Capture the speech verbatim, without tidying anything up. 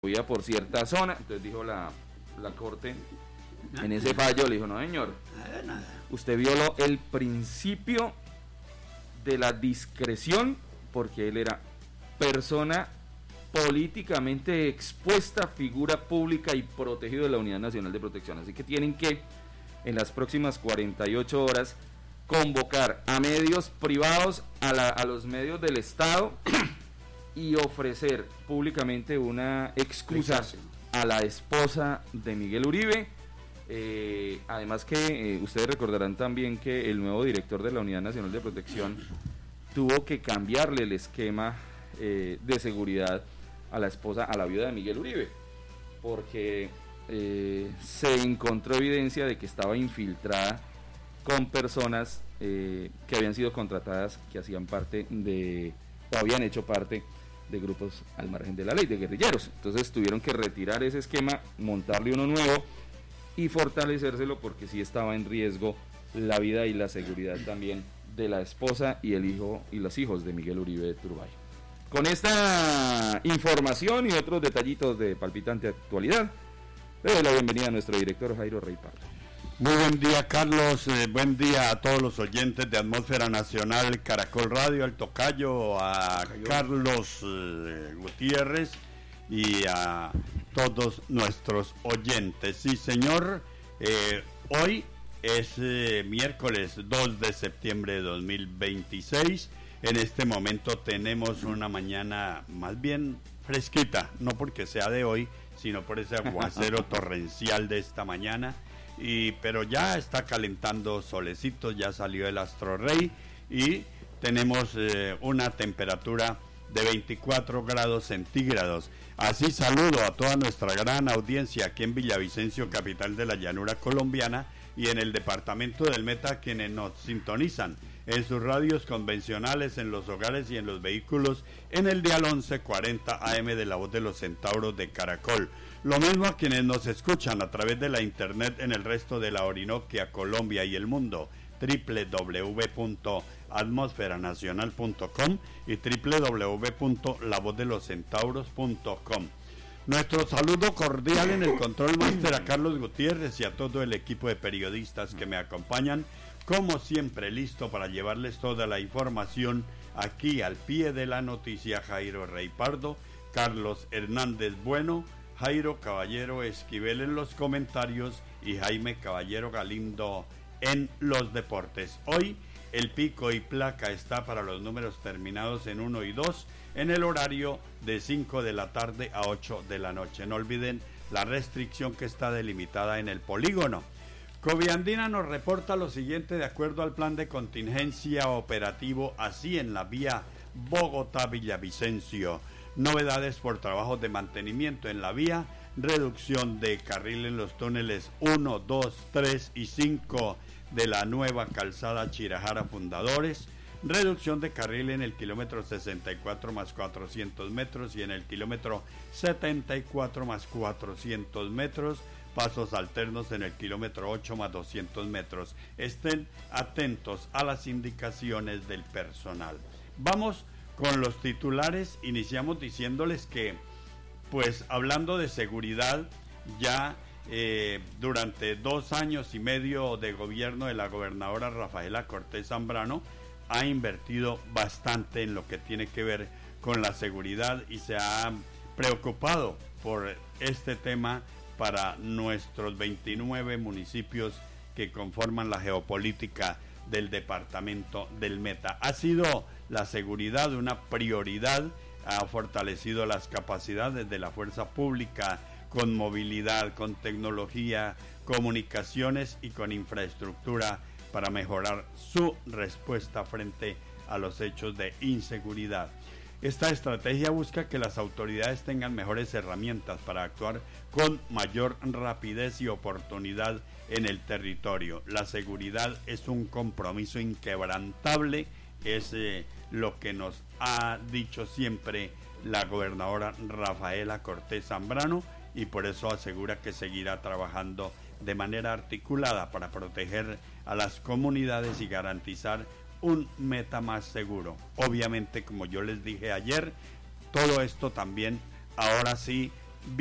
movía por cierta zona. Entonces dijo la, la corte, en ese fallo le dijo, no señor, usted violó el principio de la discreción porque él era persona políticamente expuesta, figura pública y protegido de la Unidad Nacional de Protección. Así que tienen que, en las próximas cuarenta y ocho horas, convocar a medios privados, a, la, a los medios del Estado y ofrecer públicamente una excusa a la esposa de Miguel Uribe. Eh, además que eh, ustedes recordarán también que el nuevo director de la Unidad Nacional de Protección tuvo que cambiarle el esquema eh, de seguridad a la esposa, a la viuda de Miguel Uribe, porque eh, se encontró evidencia de que estaba infiltrada con personas eh, que habían sido contratadas, que hacían parte de, o habían hecho parte de grupos al margen de la ley, de guerrilleros. Entonces tuvieron que retirar ese esquema, montarle uno nuevo y fortalecérselo, porque sí estaba en riesgo la vida y la seguridad también de la esposa y el hijo y los hijos de Miguel Uribe de Turbay. Con esta información y otros detallitos de palpitante actualidad, le doy la bienvenida a nuestro director Jairo Rey Pardo. Muy buen día, Carlos, eh, buen día a todos los oyentes de Atmósfera Nacional, Caracol Radio, al tocayo, a Tocayo. Carlos eh, Gutiérrez y a todos nuestros oyentes. Sí, señor, eh, hoy es eh, miércoles dos de septiembre de dos mil veintiséis. En este momento tenemos una mañana más bien fresquita, no porque sea de hoy, sino por ese aguacero torrencial de esta mañana. Y, pero ya está calentando solecito, ya salió el astro rey y tenemos eh, una temperatura de veinticuatro grados centígrados. Así saludo a toda nuestra gran audiencia aquí en Villavicencio, capital de la llanura colombiana, y en el departamento del Meta, quienes nos sintonizan en sus radios convencionales, en los hogares y en los vehículos, en el dial once cuarenta A M de la Voz de los Centauros de Caracol. Lo mismo a quienes nos escuchan a través de la internet en el resto de la Orinoquia, Colombia y el mundo, doble u doble u doble u punto atmósfera nacional punto com y doble u doble u doble u punto la voz de los centauros punto com. Nuestro saludo cordial en el control máster a Carlos Gutiérrez y a todo el equipo de periodistas que me acompañan, como siempre listo para llevarles toda la información aquí al pie de la noticia. Jairo Rey Pardo, Carlos Hernández Bueno, Jairo Caballero Esquivel en los comentarios y Jaime Caballero Galindo en los deportes. Hoy el pico y placa está para los números terminados en uno y dos en el horario de cinco de la tarde a ocho de la noche. No olviden la restricción que está delimitada en el polígono. Coviandina nos reporta lo siguiente: de acuerdo al plan de contingencia operativo así en la vía Bogotá-Villavicencio. Novedades por trabajos de mantenimiento en la vía, reducción de carril en los túneles uno, dos, tres y cinco de la nueva calzada Chirajara Fundadores, reducción de carril en el kilómetro sesenta y cuatro más cuatrocientos metros y en el kilómetro setenta y cuatro más cuatrocientos metros, pasos alternos en el kilómetro ocho más doscientos metros. Estén atentos a las indicaciones del personal. Vamos con los titulares. Iniciamos diciéndoles que, pues hablando de seguridad, ya eh, durante dos años y medio de gobierno de la gobernadora Rafaela Cortés Zambrano ha invertido bastante en lo que tiene que ver con la seguridad y se ha preocupado por este tema para nuestros veintinueve municipios que conforman la geopolítica del departamento del Meta. Ha sido la seguridad una prioridad, ha fortalecido las capacidades de la fuerza pública con movilidad, con tecnología, comunicaciones y con infraestructura para mejorar su respuesta frente a los hechos de inseguridad. Esta estrategia busca que las autoridades tengan mejores herramientas para actuar con mayor rapidez y oportunidad en el territorio. La seguridad es un compromiso inquebrantable, es eh, lo que nos ha dicho siempre la gobernadora Rafaela Cortés Zambrano, y por eso asegura que seguirá trabajando de manera articulada para proteger a las comunidades y garantizar un Meta más seguro. Obviamente, como yo les dije ayer, todo esto también ahora sí